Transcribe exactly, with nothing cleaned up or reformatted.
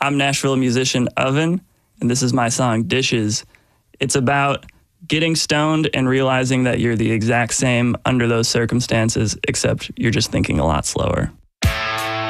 I'm Nashville musician Oven, and this is my song Dishes. It's about getting stoned and realizing that you're the exact same under those circumstances, except you're just thinking a lot slower.